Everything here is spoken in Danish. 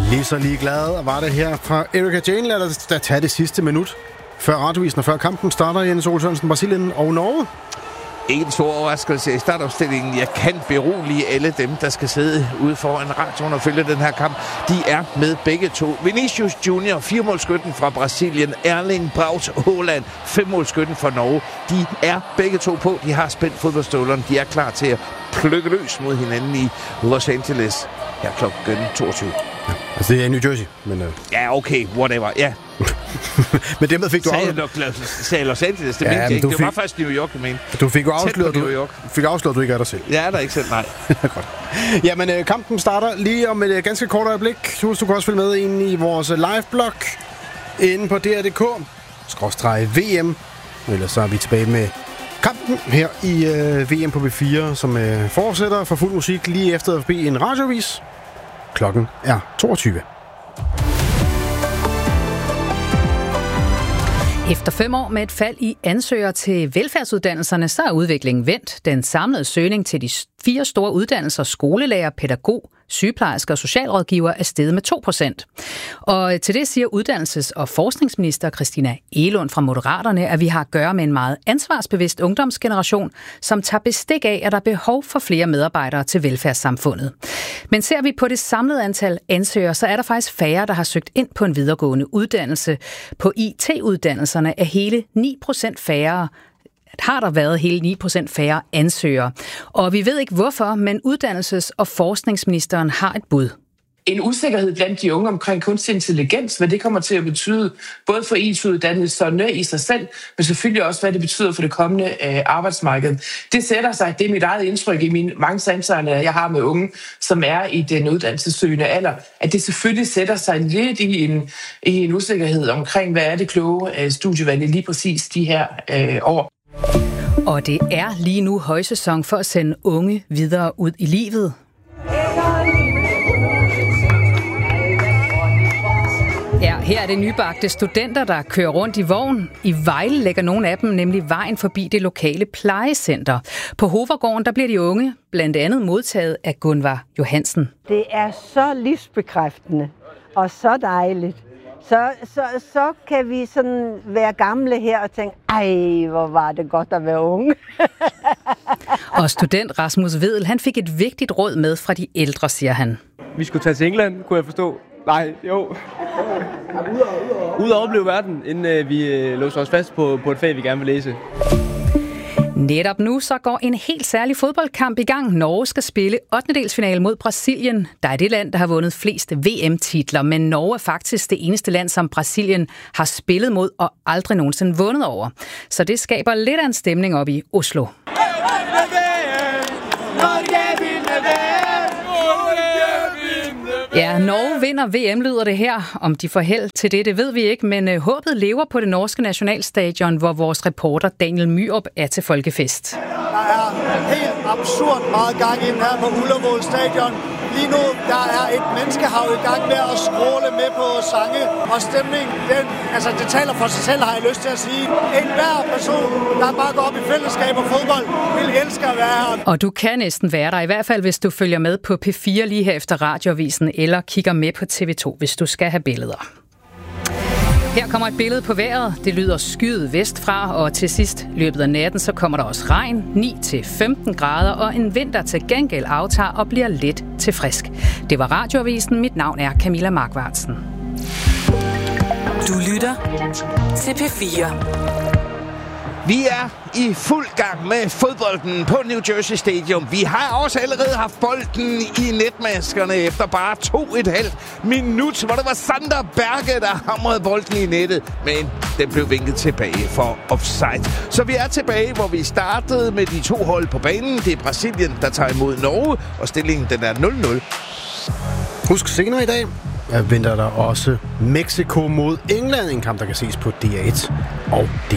Lige så ligeglad var det her fra Erika Jane. Lad os da tage det sidste minut før radiovisen og før kampen starter. Jens Ole Sørensen, Brasilien og Norge. Ikke en stor overraskelse i startopstillingen. Jeg kan berolige alle dem, der skal sidde ude foran radioen og følge den her kamp. De er med begge to. Vinicius Junior, 4-målskytten fra Brasilien. Erling Braut Haaland, 5-målskytten fra Norge. De er begge to på. De har spændt fodboldstøvlerne. De er klar til at plukke løs mod hinanden i Los Angeles her klokken 22. Ja, altså det er i New Jersey, men... Ja, okay, whatever, ja. Men dermed fik du sagde Los Angeles, det mente jeg ikke. Det var faktisk New York, jeg mente. Du fik jo afsløret, du ikke er der selv. Jeg er der ikke selv, nej. Godt. Jamen, kampen starter lige om et ganske kort øjeblik. Du kan også følge med ind i vores live-blog inde på dr.dk/VM. Ellers så er vi tilbage med kampen her i VM på B4, som fortsætter for fuld musik lige efter forbi en radiovis. Klokken er 22. Efter 5 år med et fald i ansøgere til velfærdsuddannelserne, så er udviklingen vendt. Den samlede søgning til de 4 store uddannelser, skolelærer, pædagog, sygeplejersker og socialrådgiver, er steget med 2%. Og til det siger uddannelses- og forskningsminister Christina Egelund fra Moderaterne, at vi har at gøre med en meget ansvarsbevidst ungdomsgeneration, som tager bestik af, at der er behov for flere medarbejdere til velfærdssamfundet. Men ser vi på det samlede antal ansøgere, så er der faktisk færre, der har søgt ind på en videregående uddannelse. På IT-uddannelserne er hele 9% færre. Har der været hele 9% færre ansøgere. Og vi ved ikke hvorfor, men uddannelses- og forskningsministeren har et bud. En usikkerhed blandt de unge omkring kunstig intelligens, hvad det kommer til at betyde, både for IT-uddannelserne i sig selv, men selvfølgelig også, hvad det betyder for det kommende arbejdsmarked. Det sætter sig, det er mit eget indtryk i mine mange samtaler, jeg har med unge, som er i den uddannelsessøgende alder, at det selvfølgelig sætter sig lidt i en usikkerhed omkring, hvad er det kloge studievalg lige præcis de her år. Og det er lige nu højsæson for at sende unge videre ud i livet. Ja, her er det nybagte studenter, der kører rundt i vogn. I Vejle lægger nogle af dem nemlig vejen forbi det lokale plejecenter. På Hovergården, der bliver de unge blandt andet modtaget af Gunvar Johansen. Det er så livsbekræftende og så dejligt. Så kan vi sådan være gamle her og tænke, ej, hvor var det godt at være unge. Og student Rasmus Vedel, han fik et vigtigt råd med fra de ældre, siger han. Vi skulle tage til England, kunne jeg forstå. Nej, jo. Ud og opleve verden, inden vi låser os fast på et fag, vi gerne vil læse. Netop nu så går en helt særlig fodboldkamp i gang. Norge skal spille 8. mod Brasilien. Der er det land, der har vundet flest VM-titler, men Norge er faktisk det eneste land, som Brasilien har spillet mod og aldrig nogensinde vundet over. Så det skaber lidt af en stemning op i Oslo. Ja, Norge vinder VM, lyder det her. Om de får held til det ved vi ikke, men håbet lever på det norske nationalstadion, hvor vores reporter Daniel Myrup er til folkefest. Der er helt absurd meget gang ind her på Ullevål Stadion. Lige nu, der er et menneskehav i gang med at skråle med på sange og stemning. Det taler for sig selv, har jeg lyst til at sige. Enhver person, der bare går op i fællesskab og fodbold, vil elske at være her. Og du kan næsten være der, i hvert fald hvis du følger med på P4 lige her efter radioavisen, eller kigger med på TV2, hvis du skal have billeder. Her kommer et billede på vejret. Det lyder skyet vestfra, og til sidst løbet af natten, så kommer der også regn, 9-15 grader, og en vinter til gengæld aftager og bliver lidt til frisk. Det var radioavisen. Mit navn er Camilla Markvartsen. Du lytter til P4. Vi er i fuld gang med fodbolden på New Jersey Stadium. Vi har også allerede haft bolden i netmaskerne efter bare 2,5 minut, hvor det var Sander Berge, der hamrede bolden i nettet. Men den blev vinket tilbage for offside. Så vi er tilbage, hvor vi startede med de 2 hold på banen. Det er Brasilien, der tager imod Norge, og stillingen den er 0-0. Husk senere i dag venter der også Mexico mod England. En kamp, der kan ses på DR1 og DR2.